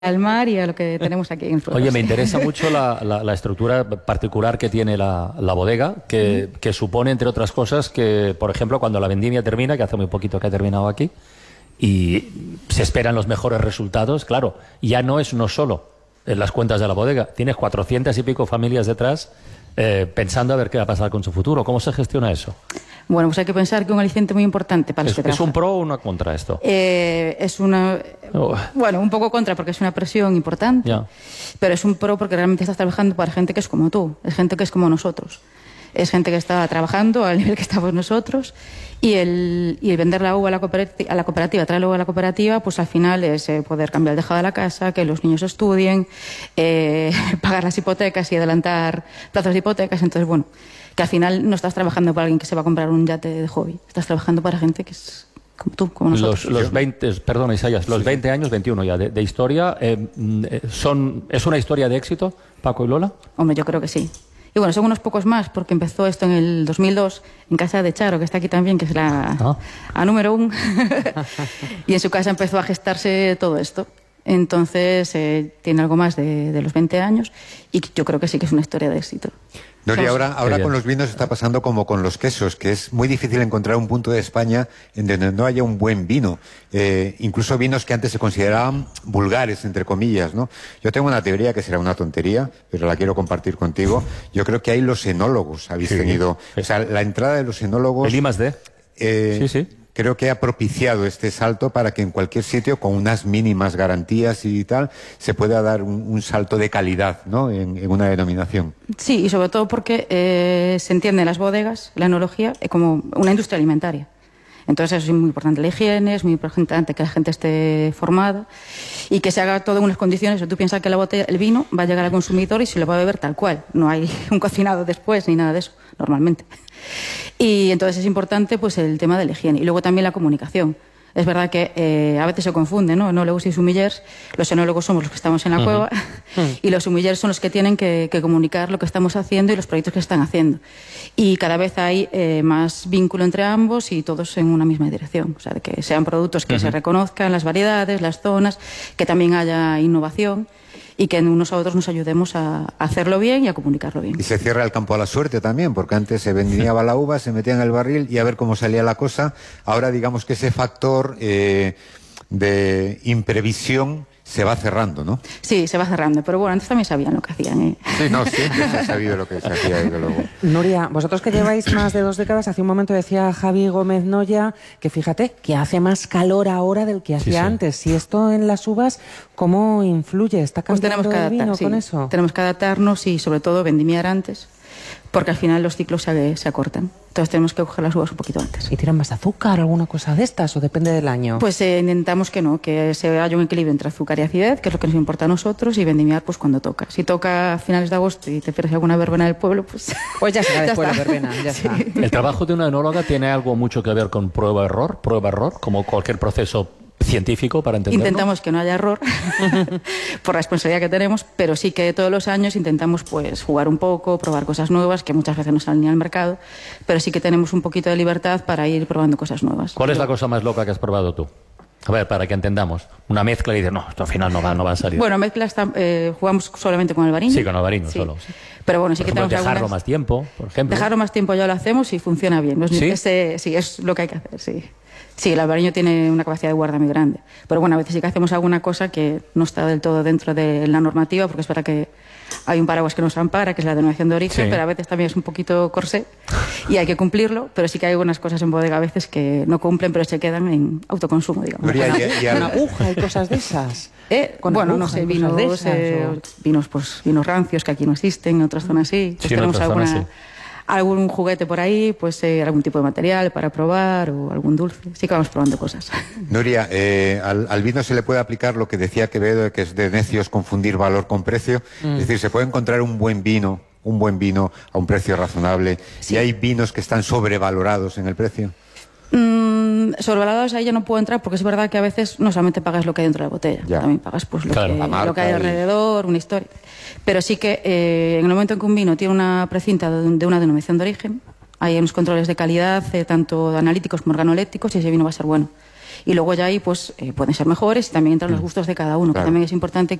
al mar y a lo que tenemos aquí en Flores. Oye, me interesa mucho la estructura particular que tiene la bodega, que supone, entre otras cosas, que, por ejemplo, cuando la vendimia termina, que hace muy poquito que ha terminado aquí, y se esperan los mejores resultados, claro, ya no es uno solo en las cuentas de la bodega, tienes 400 y pico familias detrás pensando a ver qué va a pasar con su futuro. ¿Cómo se gestiona eso? Bueno, pues hay que pensar que un aliciente muy importante para los que trabajan. ¿Es un pro o una contra esto? Es una... Bueno, un poco contra porque es una presión importante, ya. Pero es un pro porque realmente estás trabajando para gente que es como tú, es gente que es como nosotros. Es gente que está trabajando al nivel que estamos nosotros y el vender la uva a la cooperativa, traer la uva a la cooperativa, pues al final es poder cambiar el tejado de la casa, que los niños estudien, pagar las hipotecas y adelantar plazos de hipotecas. Entonces, bueno, que al final no estás trabajando para alguien que se va a comprar un yate de hobby, estás trabajando para gente que es como tú, como nosotros. Los 20, perdón, Isaías, los 20 años, 21 ya, de historia, ¿es una historia de éxito, Paco y Lola? Hombre, yo creo que sí. Y bueno, son unos pocos más, porque empezó esto en el 2002 en casa de Charo, que está aquí también, que es la número 1. Y en su casa empezó a gestarse todo esto. Entonces, tiene algo más de los 20 años y yo creo que sí que es una historia de éxito. Nori, ahora con los vinos está pasando como con los quesos, que es muy difícil encontrar un punto de España en donde no haya un buen vino. Incluso vinos que antes se consideraban vulgares, entre comillas, ¿no? Yo tengo una teoría que será una tontería, pero la quiero compartir contigo. Yo creo que ahí los enólogos habéis tenido... O sea, la entrada de los enólogos... El I+D. Sí. Creo que ha propiciado este salto para que en cualquier sitio, con unas mínimas garantías y tal, se pueda dar un salto de calidad, ¿no?, en una denominación. Sí, y sobre todo porque se entiende en las bodegas, la enología, como una industria alimentaria. Entonces eso es muy importante la higiene, es muy importante que la gente esté formada y que se haga todo en unas condiciones. Tú piensas que el vino va a llegar al consumidor y se lo va a beber tal cual. No hay un cocinado después ni nada de eso, normalmente. Y entonces es importante pues el tema de la higiene y luego también la comunicación. Es verdad que a veces se confunde, ¿no? Enólogos y sumillers. Los enólogos somos los que estamos en la cueva y los sumillers son los que tienen que comunicar lo que estamos haciendo y los proyectos que están haciendo. Y cada vez hay más vínculo entre ambos y todos en una misma dirección. O sea, de que sean productos que se reconozcan, las variedades, las zonas, que también haya innovación y que unos a otros nos ayudemos a hacerlo bien y a comunicarlo bien. Y se cierra el campo a la suerte también, porque antes se vendía la uva, se metía en el barril y a ver cómo salía la cosa. Ahora digamos que ese factor de imprevisión se va cerrando, ¿no? Sí, se va cerrando, pero bueno, antes también sabían lo que hacían, ¿eh? Sí, no, siempre se ha sabido lo que se hacía, desde luego. Nuria, vosotros que lleváis más de 2 décadas, hace un momento decía Javi Gómez Noya que fíjate, que hace más calor ahora del que hacía antes. Y esto en las uvas, ¿cómo influye? ¿Está cambiando el vino con eso? Tenemos que adaptarnos y sobre todo vendimiar antes, porque al final los ciclos se acortan. Entonces tenemos que coger las uvas un poquito antes. ¿Y tiran más azúcar o alguna cosa de estas o depende del año? Pues intentamos que no, que se haya un equilibrio entre azúcar y acidez, que es lo que nos importa a nosotros, y vendimiar pues cuando toca. Si toca a finales de agosto y te pierdes alguna verbena del pueblo, pues ya será después la verbena, ya está. ¿El trabajo de una enóloga tiene algo mucho que ver con prueba-error, como cualquier proceso científico para entenderlo? Intentamos que no haya error por la responsabilidad que tenemos, pero sí que todos los años intentamos pues jugar un poco, probar cosas nuevas que muchas veces no salen ni al mercado, pero sí que tenemos un poquito de libertad para ir probando cosas nuevas. ¿Cuál es la cosa más loca que has probado tú? A ver, para que entendamos. Una mezcla y dices, no, esto al final no va a salir. Bueno, mezclas jugamos solamente con el bariño. Sí, con el bariño solo. Sí. Pero bueno, sí por que ejemplo, tenemos dejarlo más tiempo, por ejemplo. Dejarlo más tiempo ya lo hacemos y funciona bien. ¿Sí? Sí, es lo que hay que hacer, sí. Sí, el albariño tiene una capacidad de guarda muy grande. Pero bueno, a veces sí que hacemos alguna cosa que no está del todo dentro de la normativa, porque es verdad que hay un paraguas que nos ampara, que es la denominación de origen, pero a veces también es un poquito corsé y hay que cumplirlo, pero sí que hay algunas cosas en bodega a veces que no cumplen, pero se quedan en autoconsumo, digamos. Una aguja y cosas de esas. Bueno, no sé, vinos rancios que aquí no existen, en otras zonas sí. Sí, tenemos algún juguete por ahí, pues algún tipo de material para probar o algún dulce. Sí que vamos probando cosas. Nuria, al vino se le puede aplicar lo que decía Quevedo, que es de necios confundir valor con precio. Es decir, se puede encontrar un buen vino a un precio razonable. Sí. ¿Y hay vinos que están sobrevalorados en el precio? Sobrevalorados ahí yo no puedo entrar porque es verdad que a veces no solamente pagas lo que hay dentro de la botella, también pagas pues lo que hay alrededor, una historia. Pero sí que en el momento en que un vino tiene una precinta de una denominación de origen, hay unos controles de calidad, tanto analíticos como organolépticos, y ese vino va a ser bueno. y luego ya ahí pues pueden ser mejores y también entran los gustos de cada uno, que también es importante